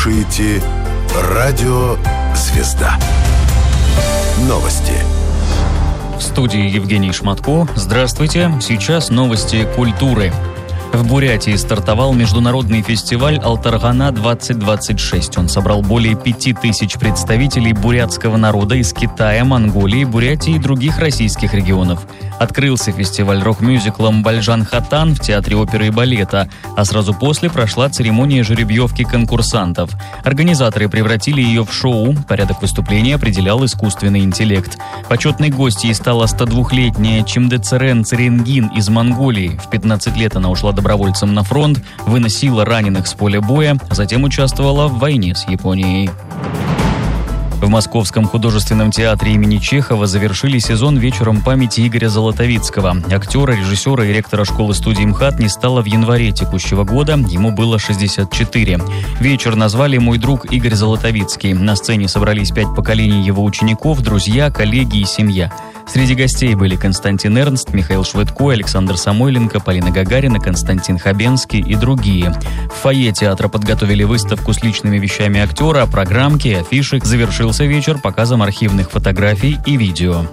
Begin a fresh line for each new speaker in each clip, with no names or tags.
Слушаете радио «Звезда». Новости.
В студии Евгений Шматко. Здравствуйте. Сейчас новости культуры. В Бурятии стартовал международный фестиваль «Алтаргана-2026». Он собрал более 5000 представителей бурятского народа из Китая, Монголии, Бурятии и других российских регионов. Открылся фестиваль рок-мюзиклом «Бальжан Хатан» в Театре оперы и балета, а сразу после прошла церемония жеребьевки конкурсантов. Организаторы превратили ее в шоу. Порядок выступления определял искусственный интеллект. Почетной гостьей стала 102-летняя Чимдецерен Церенгин из Монголии. В 15 лет она ушла добровольцем на фронт, выносила раненых с поля боя, затем участвовала в войне с Японией. В Московском художественном театре имени Чехова завершили сезон вечером памяти Игоря Золотовицкого. Актера, режиссера и ректора школы-студии МХАТ не стало в январе текущего года, ему было 64. Вечер назвали «Мой друг Игорь Золотовицкий». На сцене собрались 5 поколений его учеников, друзья, коллеги и семья. Среди гостей были Константин Эрнст, Михаил Швыдко, Александр Самойленко, Полина Гагарина, Константин Хабенский и другие. В фойе театра подготовили выставку с личными вещами актера, программки, афиши. Завершился вечер показом архивных фотографий и видео.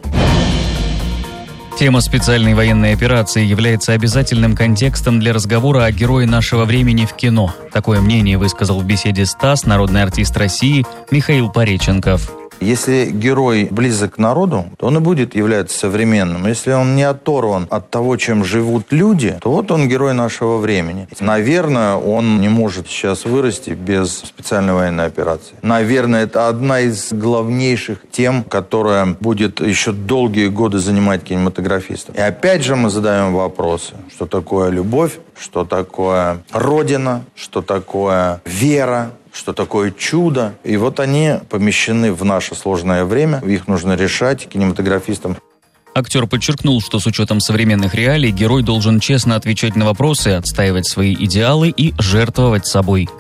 Тема специальной военной операции является обязательным контекстом для разговора о герое нашего времени в кино. Такое мнение высказал в беседе с ТАСС народный артист России Михаил Пореченков.
Если герой близок к народу, то он и будет являться современным. Если он не оторван от того, чем живут люди, то вот он герой нашего времени. Наверное, он не может сейчас вырасти без специальной военной операции. Наверное, это одна из главнейших тем, которая будет еще долгие годы занимать кинематографистов. И опять же мы задаем вопросы, что такое любовь, что такое Родина, что такое вера, что такое чудо. И вот они помещены в наше сложное время. Их нужно решать кинематографистам.
Актер подчеркнул, что с учетом современных реалий герой должен честно отвечать на вопросы, отстаивать свои идеалы и жертвовать собой.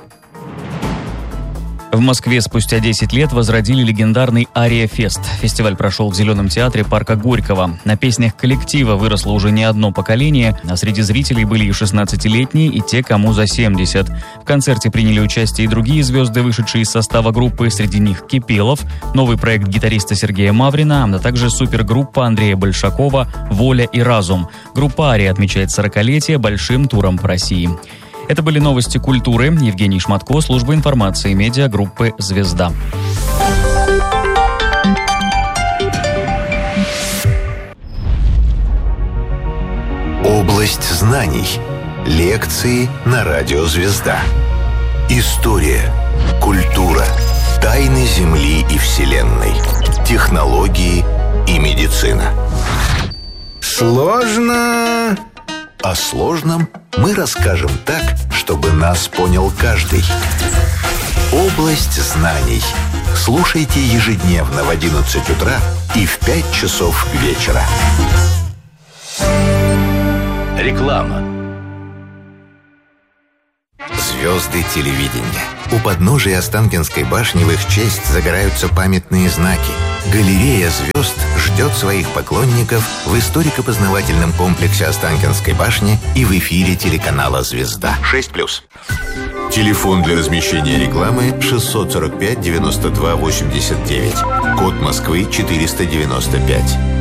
В Москве спустя 10 лет возродили легендарный «Ария-фест». Фестиваль прошел в Зеленом театре парка Горького. На песнях коллектива выросло уже не одно поколение, а среди зрителей были и 16-летние, и те, кому за 70. В концерте приняли участие и другие звезды, вышедшие из состава группы, среди них Кипелов, новый проект гитариста Сергея Маврина, а также супергруппа Андрея Большакова «Воля и разум». Группа «Ария» отмечает 40-летие большим туром по России. Это были новости культуры. Евгений Шматко, служба информации медиагруппы «Звезда».
Область знаний. Лекции на радио «Звезда». История, культура, тайны Земли и Вселенной, технологии и медицина. Сложно. О сложном мы расскажем так, чтобы нас понял каждый. Область знаний. Слушайте ежедневно в 11 утра и в 5 часов вечера. Реклама. Звезды телевидения. У подножия Останкинской башни в их честь загораются памятные знаки. Галерея звезд ждет своих поклонников в историко-познавательном комплексе Останкинской башни и в эфире телеканала «Звезда». 6+. Телефон для размещения рекламы 645-92-89. Код Москвы 495.